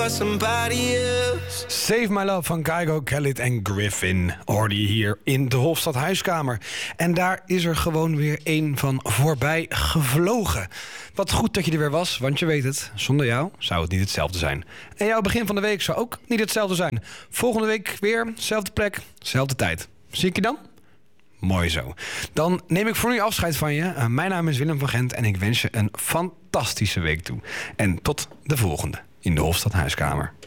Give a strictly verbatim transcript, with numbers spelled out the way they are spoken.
Somebody else. Save My Love van Kygo, Khalid en Griffin hoorde je hier in de Hofstad Huiskamer. En daar is er gewoon weer één van voorbij gevlogen. Wat goed dat je er weer was, want je weet het, zonder jou zou het niet hetzelfde zijn. En jouw begin van de week zou ook niet hetzelfde zijn. Volgende week weer, zelfde plek, zelfde tijd. Zie ik je dan? Mooi zo. Dan neem ik voor nu afscheid van je. Uh, mijn naam is Willem van Gent en ik wens je een fantastische week toe. En tot de volgende in de Hofstad Huiskamer.